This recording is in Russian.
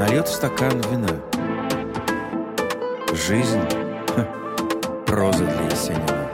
нальет в стакан вина. Жизнь — проза для Есенина.